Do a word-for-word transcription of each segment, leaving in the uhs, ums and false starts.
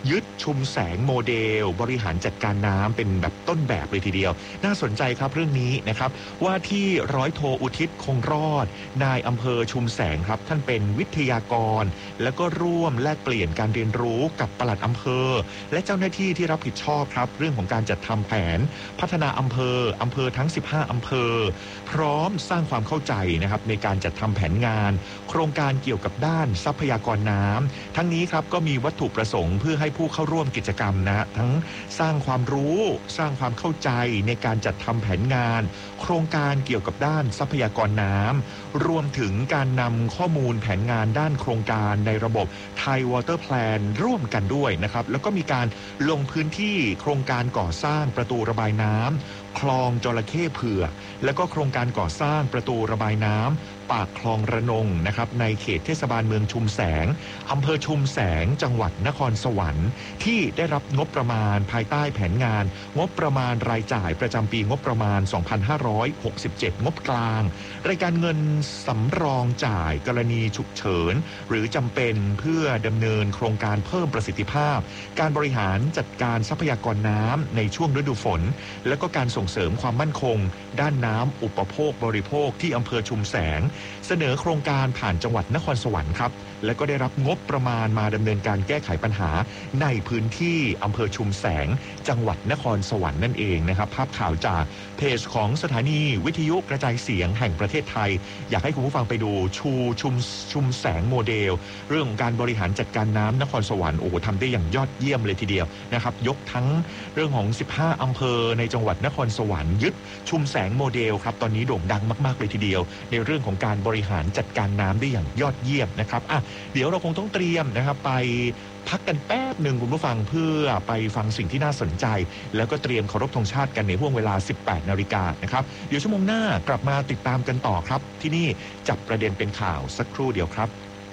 ยึดชุมแสงโมเดลบริหารจัดการน้ำเป็นแบบต้นแบบเลยทีเดียวน่าสนใจครับเรื่องนี้นะครับว่าที่ร้อยโทอุทิศคงรอดนายอำเภอชุมแสงครับท่านเป็นวิทยากรแล้วก็ร่วมแลกเปลี่ยนการเรียนรู้กับปลัดอำเภอและเจ้าหน้าที่ที่รับผิดชอบครับเรื่องของการจัดทำแผนพัฒนาอำเภออำเภอทั้งสิบห้าอำเภอพร้อมสร้างความเข้าใจนะครับในการจัดทำแผนงานโครงการเกี่ยวกับด้านทรัพยากรน้ำทั้งนี้ครับก็มีวัตถุประสงค์เพื่อให้ผู้เข้าร่วมกิจกรรมนะทั้งสร้างความรู้สร้างความเข้าใจในการจัดทำแผนงานโครงการเกี่ยวกับด้านทรัพยากรน้ำรวมถึงการนำข้อมูลแผนงานด้านโครงการในระบบไทยวอเตอร์แพลนร่วมกันด้วยนะครับแล้วก็มีการลงพื้นที่โครงการก่อสร้างประตูระบายน้ำคลองจระเข้เผือกแล้วก็โครงการก่อสร้างประตูระบายน้ำปากคลองระนงนะครับในเขตเทศบาลเมืองชุมแสงอำเภอชุมแสงจังหวัดนครสวรรค์ที่ได้รับงบประมาณภายใต้แผนงานงบประมาณรายจ่ายประจำปีงบประมาณสองพันห้าร้อยหกสิบเจ็ดงบกลางรายการเงินสำรองจ่ายกรณีฉุกเฉินหรือจำเป็นเพื่อดำเนินโครงการเพิ่มประสิทธิภาพการบริหารจัดการทรัพยากรน้ำในช่วงฤดูฝนและก็การส่งเสริมความมั่นคงด้านน้ำอุปโภคบริโภคที่อำเภอชุมแสงเสนอโครงการผ่านจังหวัดนครสวรรค์ครับและก็ได้รับงบประมาณมาดำเนินการแก้ไขปัญหาในพื้นที่อำเภอชุมแสงจังหวัดนครสวรรค์นั่นเองนะครับภาพข่าวจากเพจของสถานีวิทยุกระจายเสียงแห่งประเทศไทยอยากให้คุณผู้ฟังไปดูชูชุมชุมแสงโมเดลเรื่องของการบริหารจัดการน้ำนครสวรรค์โอ้โหทำได้อย่างยอดเยี่ยมเลยทีเดียวนะครับยกทั้งเรื่องของสิบห้าอำเภอในจังหวัดนครสวรรค์ยึดชุมแสงโมเดลครับตอนนี้โด่งดังมากๆเลยทีเดียวในเรื่องของการบริหารจัดการน้ำได้อย่างยอดเยี่ยมนะครับอ่ะเดี๋ยวเราคงต้องเตรียมนะครับไปพักกันแป๊บหนึ่งคุณผู้ฟังเพื่อไปฟังสิ่งที่น่าสนใจแล้วก็เตรียมเคารพธงชาติกันในห่วงเวลา สิบแปดนาฬิกานะครับเดี๋ยวชั่วโมงหน้ากลับมาติดตามกันต่อครับที่นี่จับประเด็นเป็นข่าวสักครู่เดียวครับ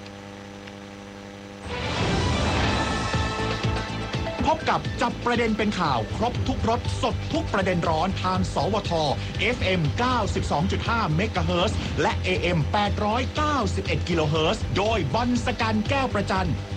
พบกับจับประเด็นเป็นข่าวครบทุกรสสดทุกประเด็นร้อนทางสวท เอฟ เอ็ม เก้าสิบสองจุดห้า เมกะเฮิรตซ์และ เอ เอ็ม แปดร้อยเก้าสิบเอ็ด กิโลเฮิรตซ์โดยบอลสกันแก้วประจัน